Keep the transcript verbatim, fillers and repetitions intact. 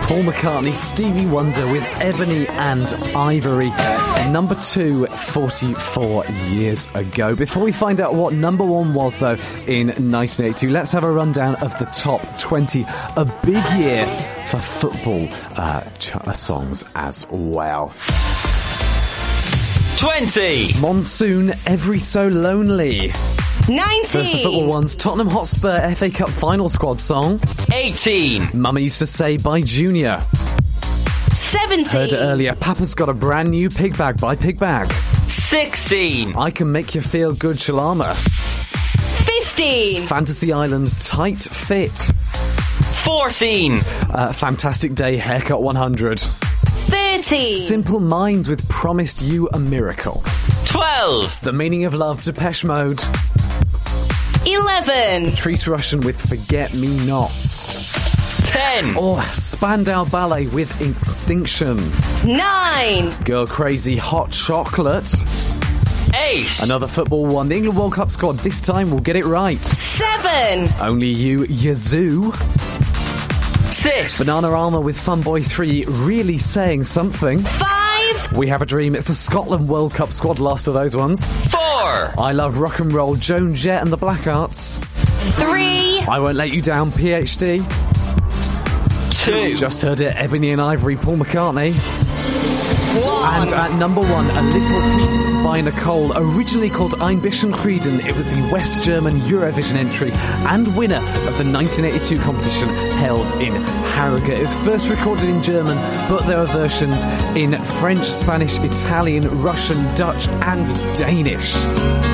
Paul McCartney, Stevie Wonder with Ebony and Ivory. Number two, forty-four years ago. Before we find out what number one was, though, in nineteen eighty-two, let's have a rundown of the top twenty. A big year for football uh, ch- uh, songs as well. twenty. Monsoon, Every So Lonely. nineteen. First the football ones. Tottenham Hotspur F A Cup final squad song. eighteen. Mama Used to Say by Junior. seventeen. Heard it earlier. Papa's got a brand new Pig Bag by Pig Bag. sixteen. I Can Make You Feel Good, Shalama. fifteen. Fantasy Island's Tight Fit. fourteen. Uh, Fantastic Day, Haircut one hundred. thirteen. Simple Minds with Promised You a Miracle. twelve. The Meaning of Love, Depeche Mode. eleven. Treat Russian with Forget Me Nots. ten. Or Spandau Ballet with Extinction. nine. Girl Crazy, Hot Chocolate. eight. Another football one. The England World Cup squad this time will get it right. seven. Only You, Yazoo. six. Banana Armour with Fun Boy three, Really Saying Something. five. We Have a Dream. It's the Scotland World Cup squad, last of those ones. four. I Love Rock and Roll, Joan Jett and the Blackhearts. three. I Won't Let You Down, P H D. two. Just heard it, Ebony and Ivory, Paul McCartney. one. And at number one, A Little Piece by Nicole, originally called Ein bisschen Frieden. It was the West German Eurovision entry and winner of the nineteen eighty-two competition held in Harrogate. It was first recorded in German, but there are versions in French, Spanish, Italian, Russian, Dutch and Danish.